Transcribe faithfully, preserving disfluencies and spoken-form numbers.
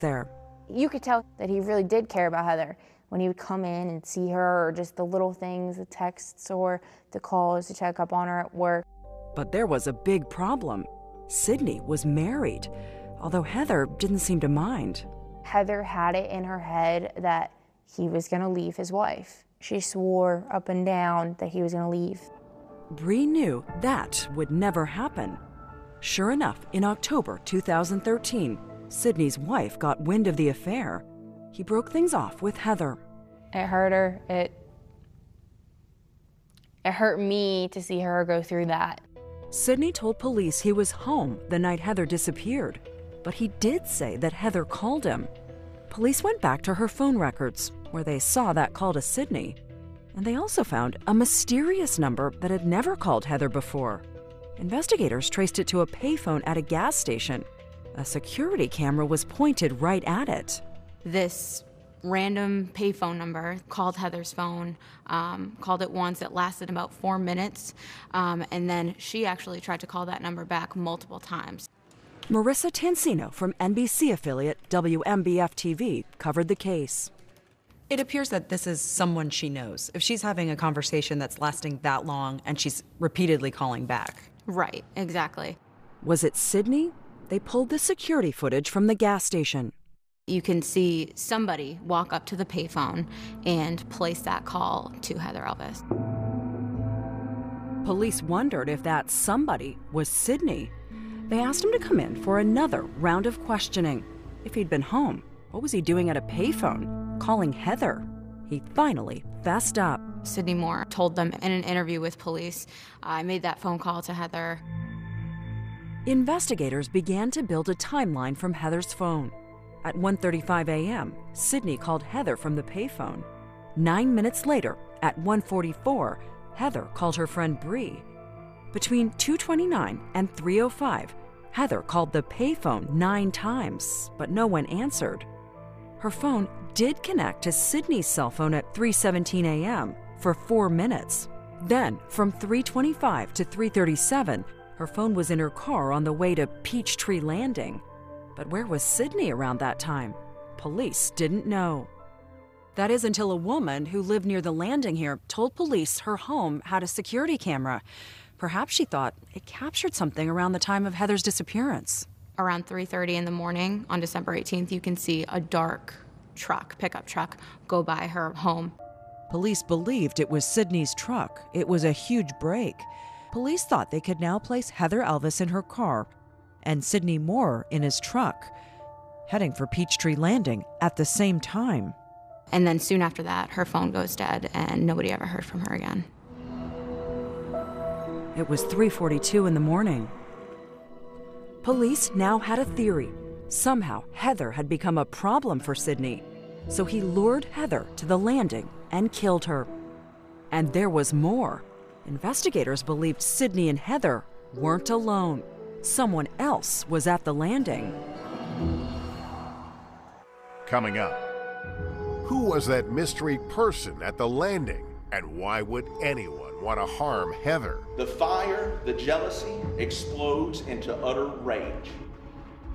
there. You could tell that he really did care about Heather when he would come in and see her, or just the little things, the texts or the calls to check up on her at work. But there was a big problem. Sydney was married, although Heather didn't seem to mind. Heather had it in her head that he was going to leave his wife. She swore up and down that he was going to leave. Bree knew that would never happen. Sure enough, in October two thousand thirteen, Sydney's wife got wind of the affair. He broke things off with Heather. It hurt her. It, it hurt me to see her go through that. Sydney told police he was home the night Heather disappeared, but he did say that Heather called him. Police went back to her phone records, where they saw that call to Sydney, and they also found a mysterious number that had never called Heather before. Investigators traced it to a payphone at a gas station. A security camera was pointed right at it. This random payphone number called Heather's phone, um, called it once. It lasted about four minutes, um, and then she actually tried to call that number back multiple times. Marissa Tansino from N B C affiliate W M B F T V covered the case. It appears that this is someone she knows. If she's having a conversation that's lasting that long and she's repeatedly calling back. Right, exactly. Was it Sydney? They pulled the security footage from the gas station. You can see somebody walk up to the payphone and place that call to Heather Elvis. Police wondered if that somebody was Sydney. They asked him to come in for another round of questioning. If he'd been home, what was he doing at a payphone, calling Heather? He finally fessed up. Sydney Moore told them in an interview with police, I made that phone call to Heather. Investigators began to build a timeline from Heather's phone. At one thirty-five a m, Sydney called Heather from the payphone. Nine minutes later, at one forty-four, Heather called her friend Bree. Between two twenty-nine and three oh five, Heather called the payphone nine times, but no one answered. Her phone did connect to Sydney's cell phone at three seventeen a m for four minutes. Then, from three twenty-five to three thirty-seven, her phone was in her car on the way to Peachtree Landing. But where was Sydney around that time? Police didn't know. That is until a woman who lived near the landing here told police her home had a security camera. Perhaps she thought it captured something around the time of Heather's disappearance. Around three thirty in the morning on December eighteenth, you can see a dark truck, pickup truck, go by her home. Police believed it was Sydney's truck. It was a huge break. Police thought they could now place Heather Elvis in her car and Sydney Moore in his truck, heading for Peachtree Landing at the same time. And then soon after that, her phone goes dead and nobody ever heard from her again. It was three forty-two in the morning. Police now had a theory. Somehow, Heather had become a problem for Sydney. So he lured Heather to the landing and killed her. And there was more. Investigators believed Sydney and Heather weren't alone. Someone else was at the landing. Coming up, who was that mystery person at the landing, and why would anyone want to harm Heather? The fire, the jealousy, explodes into utter rage.